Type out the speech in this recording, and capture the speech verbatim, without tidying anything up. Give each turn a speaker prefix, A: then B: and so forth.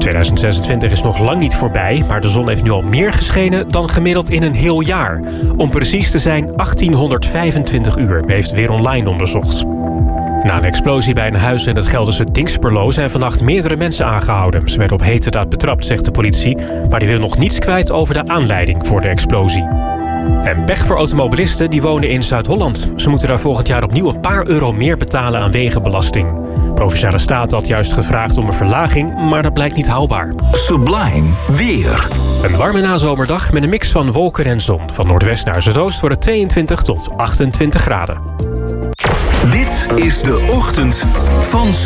A: tweeduizend zesentwintig is nog lang niet voorbij, maar de zon heeft nu al meer geschenen dan gemiddeld in een heel jaar. Om precies te zijn achttienhonderdvijfentwintig uur, heeft Weer Online onderzocht. Na een explosie bij een huis in het Gelderse Dinxperlo zijn vannacht meerdere mensen aangehouden. Ze werden op heterdaad betrapt, zegt de politie, maar die wil nog niets kwijt over de aanleiding voor de explosie. En pech voor automobilisten die wonen in Zuid-Holland. Ze moeten daar volgend jaar opnieuw een paar euro meer betalen aan wegenbelasting. Provinciale Staten had juist gevraagd om een verlaging, maar dat blijkt niet haalbaar.
B: Sublime weer.
A: Een warme nazomerdag met een mix van wolken en zon. Van noordwest naar zuidoost wordt het tweeëntwintig tot achtentwintig graden.
B: Dit is de ochtend van